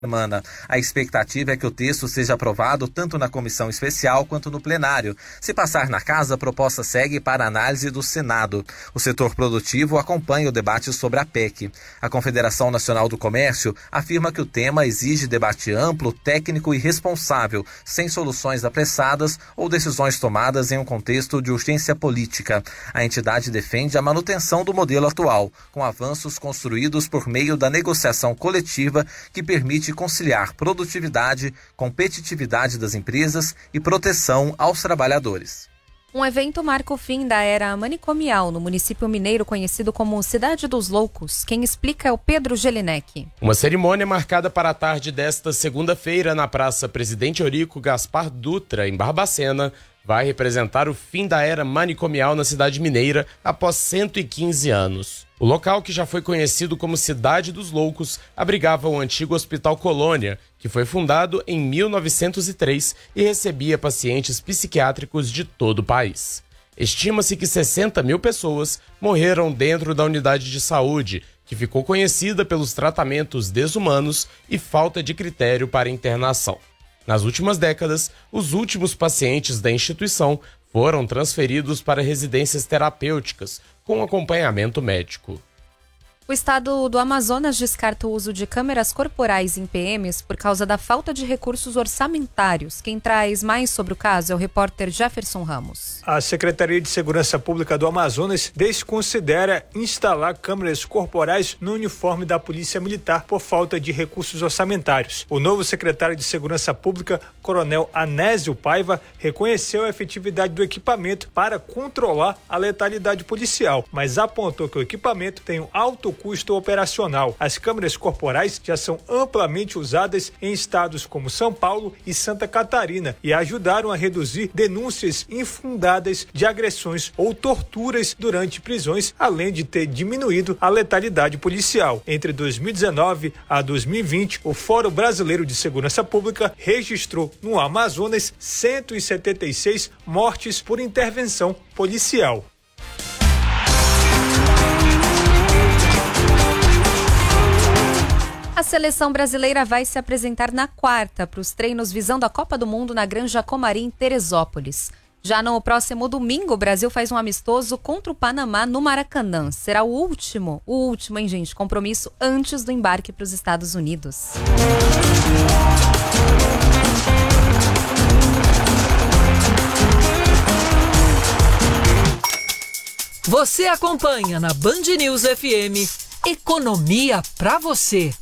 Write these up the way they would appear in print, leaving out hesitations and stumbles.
semana. A expectativa é que o texto seja aprovado tanto na comissão especial quanto no plenário. Se passar na casa, a proposta segue para análise do Senado. O setor produtivo acompanha o debate sobre a PEC. A Confederação Nacional do Comércio afirma que o tema exige debate amplo, técnico e responsável, sem soluções apressadas ou decisões tomadas em um contexto de urgência política. A entidade defende a manutenção do modelo atual, com avanços construídos por meio da negociação coletiva que permite conciliar produtividade, competitividade das empresas e proteção aos trabalhadores. Um evento marca o fim da era manicomial no município mineiro conhecido como Cidade dos Loucos. Quem explica é o Pedro Gelinek. Uma cerimônia marcada para a tarde desta segunda-feira na Praça Presidente Eurico Gaspar Dutra, em Barbacena, vai representar o fim da era manicomial na cidade mineira após 115 anos. O local, que já foi conhecido como Cidade dos Loucos, abrigava o antigo Hospital Colônia, que foi fundado em 1903 e recebia pacientes psiquiátricos de todo o país. Estima-se que 60 mil pessoas morreram dentro da unidade de saúde, que ficou conhecida pelos tratamentos desumanos e falta de critério para internação. Nas últimas décadas, os últimos pacientes da instituição foram transferidos para residências terapêuticas, com acompanhamento médico. O estado do Amazonas descarta o uso de câmeras corporais em PMs por causa da falta de recursos orçamentários. Quem traz mais sobre o caso é o repórter Jefferson Ramos. A Secretaria de Segurança Pública do Amazonas desconsidera instalar câmeras corporais no uniforme da Polícia Militar por falta de recursos orçamentários. O novo secretário de Segurança Pública, Coronel Anésio Paiva, reconheceu a efetividade do equipamento para controlar a letalidade policial, mas apontou que o equipamento tem um alto custo operacional. As câmeras corporais já são amplamente usadas em estados como São Paulo e Santa Catarina e ajudaram a reduzir denúncias infundadas de agressões ou torturas durante prisões, além de ter diminuído a letalidade policial. Entre 2019 a 2020, o Fórum Brasileiro de Segurança Pública registrou no Amazonas 176 mortes por intervenção policial. A seleção brasileira vai se apresentar na quarta para os treinos visando a Copa do Mundo na Granja Comari, em Teresópolis. Já no próximo domingo, o Brasil faz um amistoso contra o Panamá no Maracanã. Será o último, hein, gente? Compromisso antes do embarque para os Estados Unidos. Você acompanha na Band News FM Economia para você.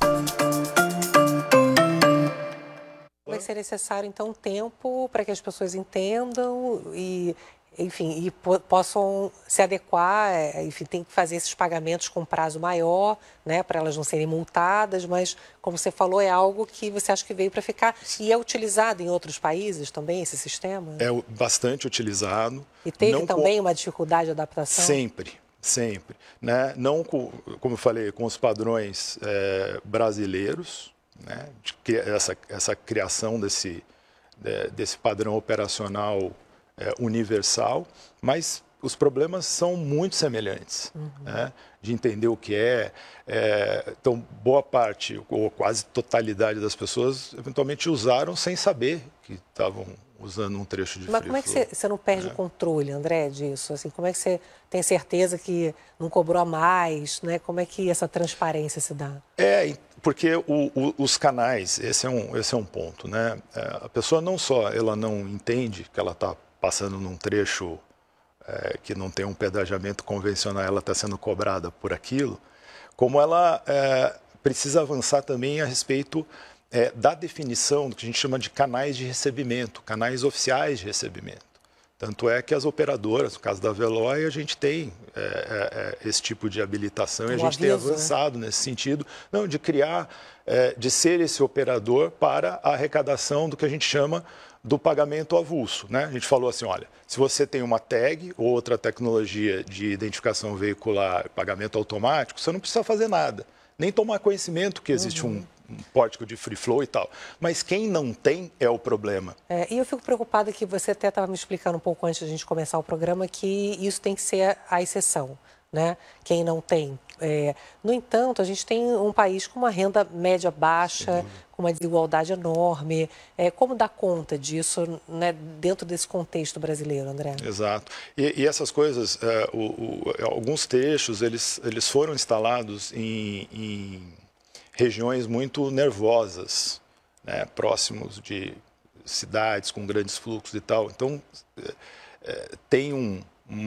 Vai ser necessário, então, tempo para que as pessoas entendam e, enfim, e possam se adequar, enfim, tem que fazer esses pagamentos com prazo maior, né, para elas não serem multadas, mas, como você falou, é algo que você acha que veio para ficar e é utilizado em outros países também, esse sistema? É bastante utilizado. E teve também uma dificuldade de adaptação? Sempre, né? Não, como eu falei, com os padrões brasileiros, né? Essa criação desse padrão operacional universal, mas os problemas são muito semelhantes, né? De entender o que então, boa parte, ou quase totalidade das pessoas, eventualmente usaram sem saber que estavam usando um trecho de free flow. Mas como é que você não perde o controle, André, disso? Assim, como é que você tem certeza que não cobrou a mais, né? Como é que essa transparência se dá? Porque os canais, esse é um ponto, né? A pessoa não só ela não entende que ela está passando num trecho que não tem um pedagiamento convencional, ela está sendo cobrada por aquilo, como ela precisa avançar também a respeito da definição do que a gente chama de canais de recebimento, canais oficiais de recebimento. Tanto é que as operadoras, no caso da Veloy, a gente tem esse tipo de habilitação e a gente tem avançado nesse sentido, de criar, de ser esse operador para a arrecadação do que a gente chama do pagamento avulso, né? A gente falou assim, olha, se você tem uma tag ou outra tecnologia de identificação veicular, pagamento automático, você não precisa fazer nada, nem tomar conhecimento que existe um pórtico de free flow e tal. Mas quem não tem é o problema. E eu fico preocupada que você até estava me explicando um pouco antes de a gente começar o programa que isso tem que ser a exceção. né? Quem não tem. No entanto, a gente tem um país com uma renda média baixa, com uma desigualdade enorme. Como dar conta disso, né, dentro desse contexto brasileiro, André? Exato. E essas coisas, alguns trechos, eles foram instalados em regiões muito nervosas, né, próximos de cidades com grandes fluxos e tal. Então, tem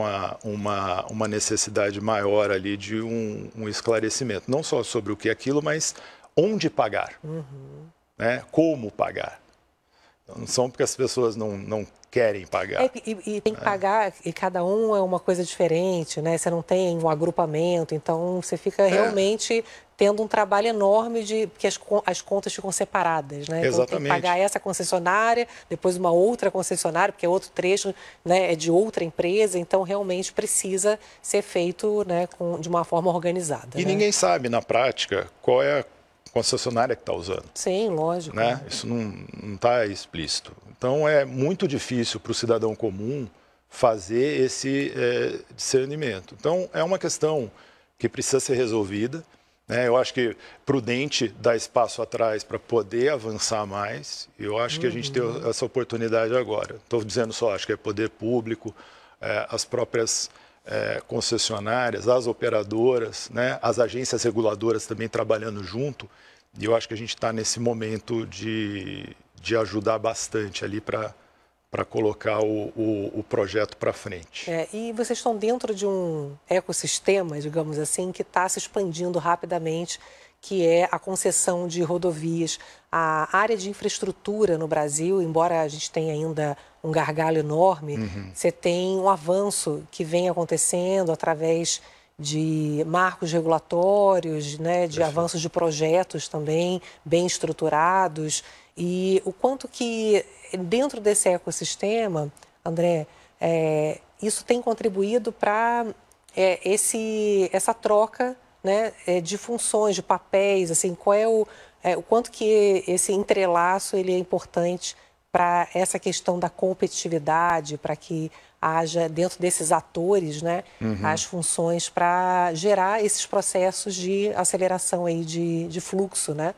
uma necessidade maior ali de um esclarecimento, não só sobre o que é aquilo, mas onde pagar, né? Como pagar. Então, não são porque as pessoas não querem pagar. E tem que pagar, e cada um é uma coisa diferente, né? Você não tem um agrupamento, então você fica realmente tendo um trabalho enorme porque as contas ficam separadas, né? Então Exatamente. tem que pagar essa concessionária, depois uma outra concessionária, porque é outro trecho, né, é de outra empresa, então realmente precisa ser feito, né, de uma forma organizada. E né? ninguém sabe, na prática, qual é a concessionária que está usando. Sim, lógico. Né? Isso não está explícito. Então, é muito difícil para o cidadão comum fazer esse discernimento. Então, é uma questão que precisa ser resolvida. Né? Eu acho que prudente dar espaço atrás para poder avançar mais. Eu acho que a gente tem essa oportunidade agora. Estou dizendo só, acho que é poder público, as próprias concessionárias, as operadoras, né? As agências reguladoras também trabalhando junto. E eu acho que a gente está nesse momento de ajudar bastante ali para colocar o projeto para frente. E vocês estão dentro de um ecossistema, digamos assim, que está se expandindo rapidamente, que é a concessão de rodovias. A área de infraestrutura no Brasil, embora a gente tenha ainda um gargalo enorme, você tem um avanço que vem acontecendo através de marcos regulatórios, né, de avanços de projetos também bem estruturados. E o quanto que, dentro desse ecossistema, André, isso tem contribuído para essa troca, né, de funções, de papéis, assim, qual é o quanto que esse entrelaço ele é importante para essa questão da competitividade, para que haja dentro desses atores, né, as funções para gerar esses processos de aceleração aí de fluxo, né?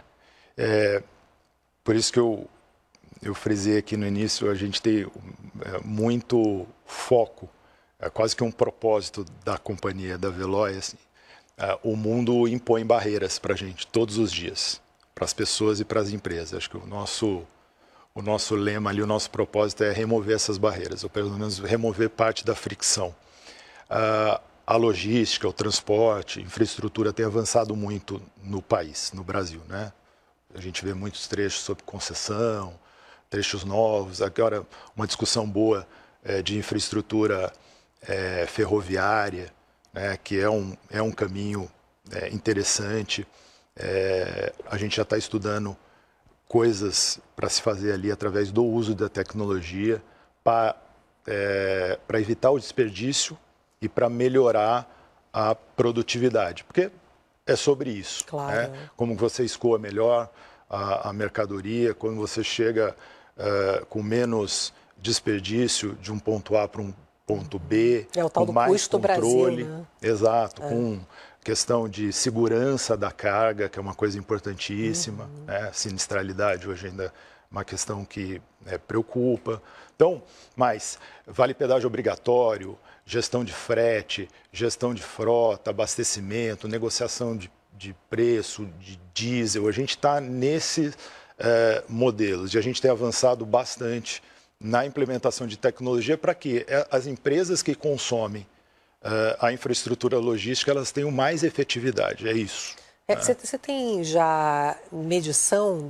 Por isso que eu frisei aqui no início, a gente tem muito foco, quase que um propósito da companhia, da Veloy, assim. O mundo impõe barreiras para a gente todos os dias, para as pessoas e para as empresas. Acho que o nosso lema ali, o nosso propósito é remover essas barreiras, ou pelo menos remover parte da fricção. A logística, o transporte, a infraestrutura tem avançado muito no país, no Brasil, né? A gente vê muitos trechos sobre concessão, trechos novos. Agora, uma discussão boa de infraestrutura ferroviária, né, que é um caminho interessante. A gente já está estudando coisas para se fazer ali através do uso da tecnologia para evitar o desperdício e para melhorar a produtividade, porque é sobre isso. Claro. Né? Como você escoa melhor a mercadoria, quando você chega com menos desperdício de um ponto A para um ponto B, o tal com do mais custo controle. Brasil, né? Exato, com questão de segurança da carga, que é uma coisa importantíssima. Né? Sinistralidade hoje ainda é uma questão que preocupa. Então, mas vale pedágio obrigatório, gestão de frete, gestão de frota, abastecimento, negociação de preço, de diesel. A gente está nesses modelos e a gente tem avançado bastante na implementação de tecnologia para que as empresas que consomem a infraestrutura logística elas tenham mais efetividade. É isso. Você tem já medição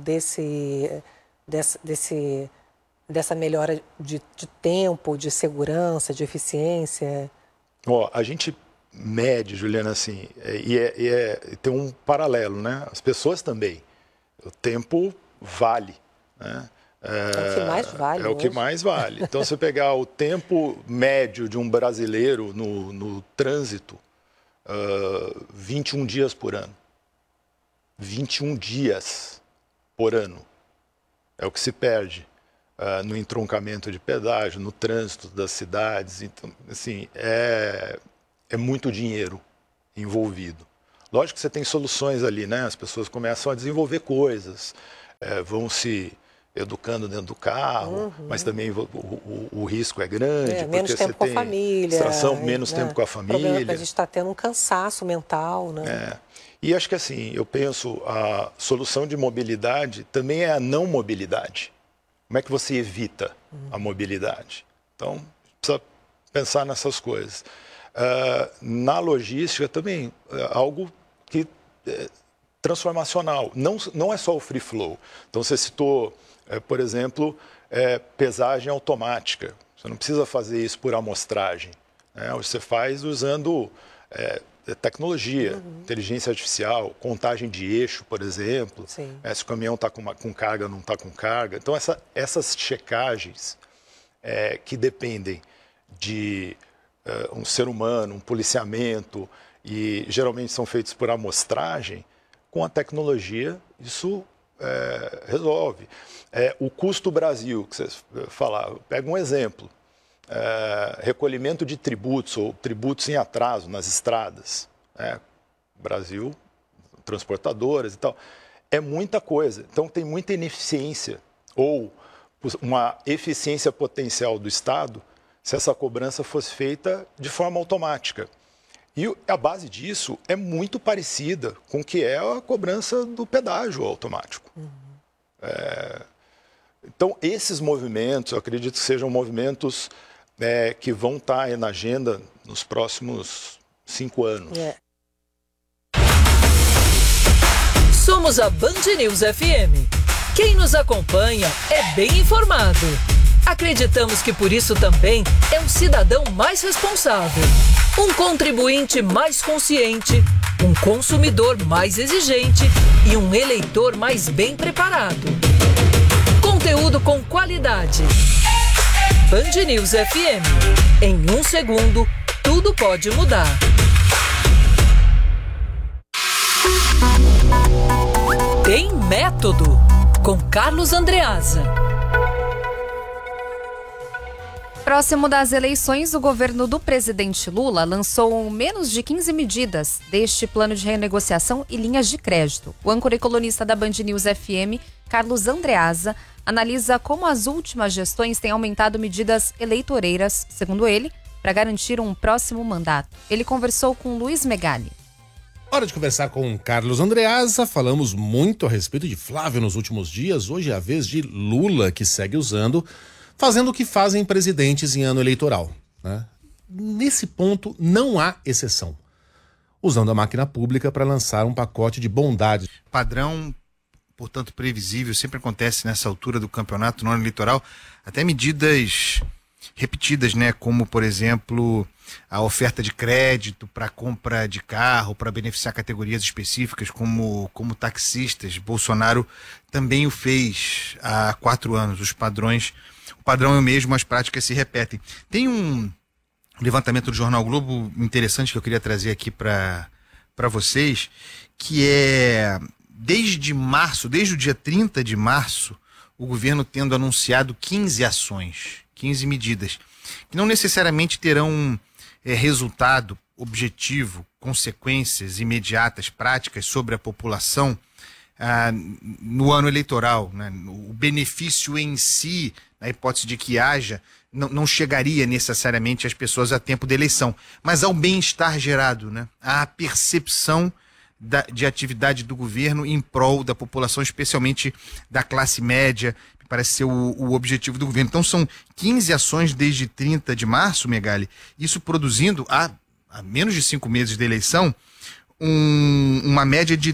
dessa melhora de tempo, de segurança, de eficiência? A gente mede, Juliana, assim, tem um paralelo, né? As pessoas também. O tempo vale, né? É o que mais vale. É o que mais vale. Então, se você pegar o tempo médio de um brasileiro no trânsito, 21 dias por ano. 21 dias por ano. É o que se perde no entroncamento de pedágio, no trânsito das cidades. Então, assim, é muito dinheiro envolvido. Lógico que você tem soluções ali, né? As pessoas começam a desenvolver coisas, vão se educando dentro do carro, mas também o risco é grande, menos porque tempo você com tem a família, distração, menos tempo com a O problema é que família. a gente está tendo um cansaço mental, né? E acho que assim, eu penso, a solução de mobilidade também é a não mobilidade. Como é que você evita a mobilidade? Então, precisa pensar nessas coisas. Na logística também, algo que é transformacional. Não é só o free flow. Então, você citou, por exemplo, pesagem automática. Você não precisa fazer isso por amostragem. Você faz usando tecnologia, inteligência artificial, contagem de eixo, por exemplo. Se o caminhão está com carga ou não está com carga. Então, essas checagens que dependem de um ser humano, um policiamento, e geralmente são feitos por amostragem, com a tecnologia isso resolve. O custo Brasil, que você falava, pega um exemplo. Recolhimento de tributos ou tributos em atraso nas estradas. Brasil, transportadoras e tal. É muita coisa. Então, tem muita ineficiência ou uma eficiência potencial do Estado se essa cobrança fosse feita de forma automática. E a base disso é muito parecida com o que é a cobrança do pedágio automático. Então, esses movimentos, eu acredito que sejam movimentos que vão estar na agenda nos próximos 5 anos. Somos a Band News FM. Quem nos acompanha é bem informado. Acreditamos que por isso também é um cidadão mais responsável, um contribuinte mais consciente, um consumidor mais exigente e um eleitor mais bem preparado. Conteúdo com qualidade. Band News FM. Em 1 segundo, tudo pode mudar. Tem Método, com Carlos Andreasa. Próximo das eleições, o governo do presidente Lula lançou menos de 15 medidas deste plano de renegociação e linhas de crédito. O âncora e colunista da Band News FM, Carlos Andreasa, analisa como as últimas gestões têm aumentado medidas eleitoreiras, segundo ele, para garantir um próximo mandato. Ele conversou com Luiz Megali. Hora de conversar com Carlos Andreasa. Falamos muito a respeito de Flávio nos últimos dias. Hoje é a vez de Lula, que segue fazendo o que fazem presidentes em ano eleitoral, né? Nesse ponto, não há exceção. Usando a máquina pública para lançar um pacote de bondades. Padrão, portanto, previsível, sempre acontece nessa altura do campeonato, no ano eleitoral, até medidas repetidas, né? Como, por exemplo, a oferta de crédito para compra de carro, para beneficiar categorias específicas, como taxistas. Bolsonaro também o fez há 4 anos. O padrão é o mesmo, as práticas se repetem. Tem um levantamento do Jornal Globo interessante que eu queria trazer aqui para vocês, que é desde o dia 30 de março, o governo tendo anunciado 15 ações, 15 medidas, que não necessariamente terão resultado objetivo, consequências imediatas, práticas sobre a população no ano eleitoral, né? O benefício em si, na hipótese de que haja, não chegaria necessariamente às pessoas a tempo da eleição, mas ao bem-estar gerado, né? À percepção de atividade do governo em prol da população, especialmente da classe média, me parece ser o objetivo do governo. Então são 15 ações desde 30 de março, Megali, isso produzindo, há menos de 5 meses da eleição, uma média de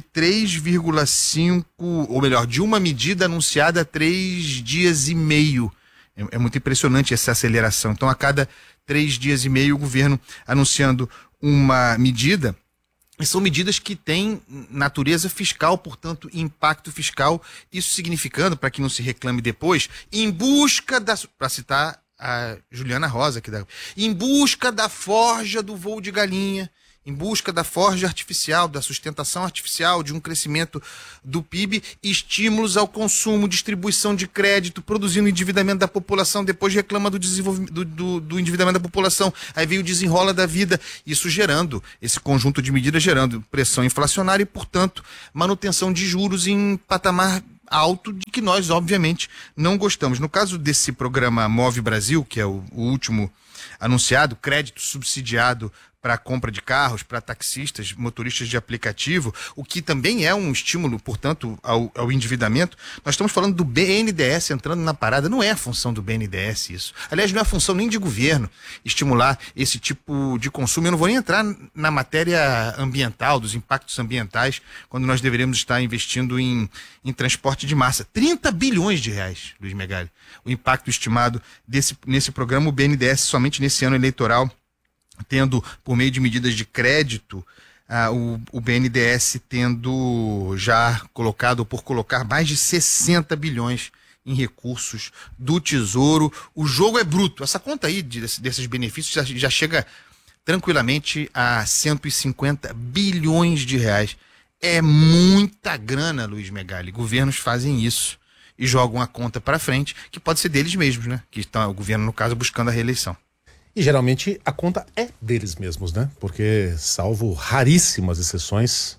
3,5, ou melhor, de uma medida anunciada a 3 dias e meio. É muito impressionante essa aceleração. Então, a cada 3 dias e meio, o governo anunciando uma medida. E são medidas que têm natureza fiscal, portanto, impacto fiscal. Isso significando, para que não se reclame depois, em busca para citar a Juliana Rosa, em busca da forja do voo de galinha, em busca da forja artificial, da sustentação artificial, de um crescimento do PIB, estímulos ao consumo, distribuição de crédito, produzindo endividamento da população, depois reclama do desenvolvimento do endividamento da população, aí veio o desenrola da vida, isso gerando, esse conjunto de medidas gerando pressão inflacionária e, portanto, manutenção de juros em patamar alto de que nós, obviamente, não gostamos. No caso desse programa Move Brasil, que é o último anunciado, crédito subsidiado para a compra de carros, para taxistas, motoristas de aplicativo, o que também é um estímulo, portanto, ao endividamento. Nós estamos falando do BNDES entrando na parada, não é a função do BNDES isso. Aliás, não é a função nem de governo estimular esse tipo de consumo. Eu não vou nem entrar na matéria ambiental, dos impactos ambientais, quando nós deveríamos estar investindo em transporte de massa. 30 bilhões de reais, Luiz Megali. O impacto estimado nesse programa, o BNDES, somente nesse ano eleitoral, tendo, por meio de medidas de crédito, o BNDES tendo já colocado, por colocar mais de 60 bilhões em recursos do Tesouro. O jogo é bruto. Essa conta aí desses benefícios já chega tranquilamente a 150 bilhões de reais. É muita grana, Luiz Megali. Governos fazem isso e jogam a conta para frente, que pode ser deles mesmos, né? Que está o governo, no caso, buscando a reeleição. E geralmente a conta é deles mesmos, né? Porque, salvo raríssimas exceções,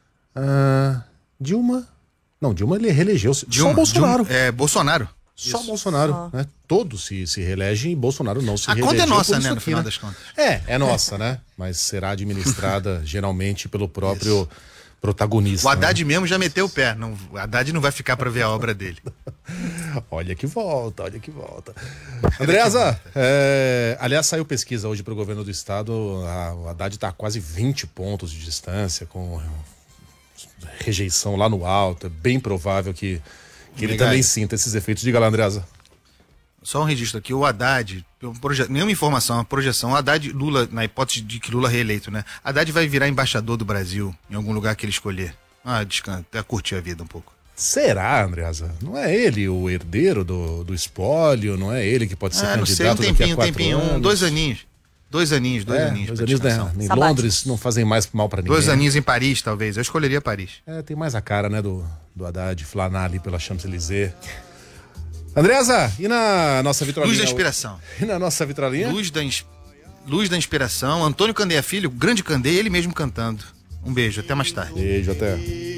Dilma ele reelegeu-se. Só Bolsonaro. Bolsonaro. Só isso. Bolsonaro, né? Todos se reelegem e Bolsonaro não se reelegeu. A conta é nossa, né? Aqui, No final das contas. É nossa, né? Mas será administrada geralmente pelo próprio protagonista. O Haddad mesmo já meteu o pé. Não, o Haddad não vai ficar para ver a obra dele. Olha que volta. Andreasa, aliás, saiu pesquisa hoje para o governo do estado. O Haddad está a quase 20 pontos de distância, com rejeição lá no alto. É bem provável que ele também sinta esses efeitos. Diga lá, Andreasa. Só um registro aqui, o Haddad, nenhuma informação, uma projeção, o Haddad, Lula, na hipótese de que Lula reeleito, né? Haddad vai virar embaixador do Brasil em algum lugar que ele escolher. Descansa, até curtir a vida um pouco. Será, Andreasa? Não é ele o herdeiro do espólio? Não é ele que pode ser candidato daqui a 4 anos? 2 aninhos. 2 aninhos. 2 aninhos, né? Em Londres não fazem mais mal pra ninguém. 2 aninhos em Paris, talvez. Eu escolheria Paris. Tem mais a cara, né, do Haddad, flanar ali pela Champs-Élysées. Andreasa, e na nossa vitrolinha? Luz da inspiração. E na nossa vitrolinha? Luz da inspiração. Antônio Candeia Filho, grande Candeia, ele mesmo cantando. Um beijo, até mais tarde. Beijo, até.